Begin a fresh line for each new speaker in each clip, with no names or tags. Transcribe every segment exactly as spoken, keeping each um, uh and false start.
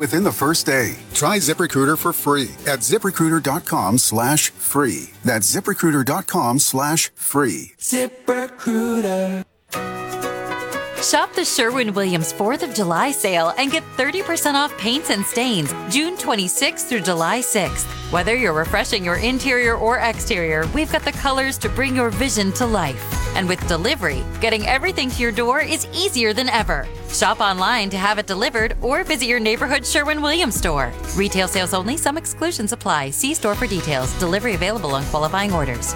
within the first day. Try ZipRecruiter for free at ZipRecruiter.com slash free. That's ZipRecruiter.com slash free.
ZipRecruiter.
Shop the Sherwin-Williams fourth of July sale and get thirty percent off paints and stains June twenty-sixth through July sixth. Whether you're refreshing your interior or exterior, we've got the colors to bring your vision to life. And with delivery, getting everything to your door is easier than ever. Shop online to have it delivered or visit your neighborhood Sherwin-Williams store. Retail sales only. Some exclusions apply. See store for details. Delivery available on qualifying orders.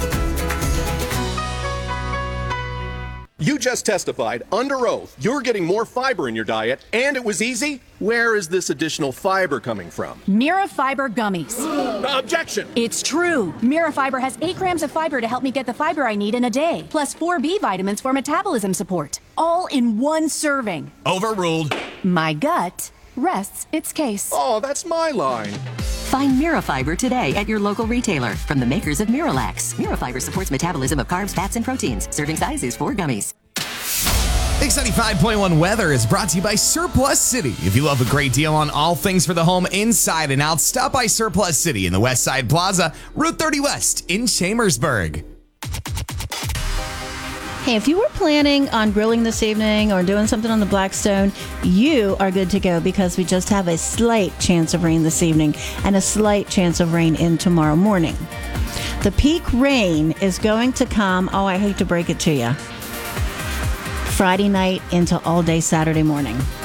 You just testified under oath you're getting more fiber in your diet, and it was easy. Where is this additional fiber coming from?
Mirafiber gummies.
Objection!
It's true. Mirafiber has eight grams of fiber to help me get the fiber I need in a day, plus four B vitamins for metabolism support, all in one serving.
Overruled.
My gut rests its case.
Oh, that's my line.
Find Mirafiber today at your local retailer from the makers of Miralax. Mirafiber supports metabolism of carbs, fats, and proteins. Serving size is four gummies.
X ninety-five point one weather is brought to you by Surplus City. If you love a great deal on all things for the home inside and out, stop by Surplus City in the West Side Plaza, Route thirty West in Chambersburg.
Hey, if you were planning on grilling this evening or doing something on the Blackstone, you are good to go because we just have a slight chance of rain this evening and a slight chance of rain in tomorrow morning. The peak rain is going to come, oh, I hate to break it to you, Friday night into all day Saturday morning.